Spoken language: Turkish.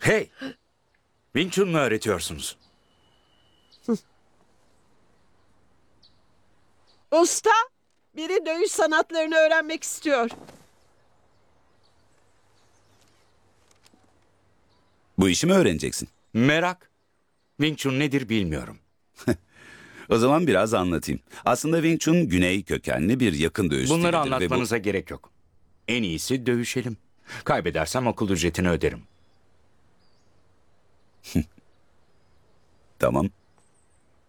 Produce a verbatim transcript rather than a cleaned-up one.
Hey! Wing Chun mu öğretiyorsunuz? Usta, biri dövüş sanatlarını öğrenmek istiyor. Bu işi mi öğreneceksin? Merak. Wing Chun nedir bilmiyorum. O zaman biraz anlatayım. Aslında Wing Chun Güney kökenli bir yakın dövüş Bunları stilidir ve bu- anlatmanıza gerek yok. En iyisi dövüşelim. Kaybedersem okul ücretini öderim. Tamam.